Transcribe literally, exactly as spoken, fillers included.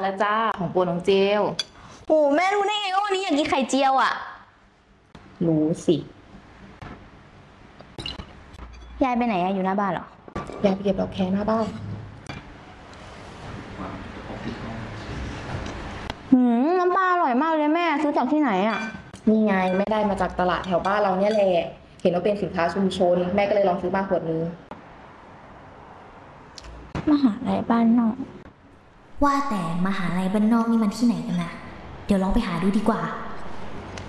แล้วจ้าของโปรดน้องเจลโอ้แม่รู้ได้ไงว่าวันนี้อยากกินไข่เจียวอ่ะรู้สิยายไปไหนอะอยู่หน้าบ้านเหรอยากไปเก็บดอกแคหน้าบ้านหืมน้ำปลาอร่อยมากเลยแม่ซื้อจากที่ไหนอ่ะนี่ไงไม่ได้มาจากตลาดแถวบ้านเราเนี่ยแหละเห็นว่าเป็นสินค้าชุมชนแม่ก็เลยลองซื้อมาขวดนึงมหาลัยบ้านนอกว่าแต่มหาลัยบ้านนอกนี่มันที่ไหนกันนะเดี๋ยวลองไปหาดูดีกว่า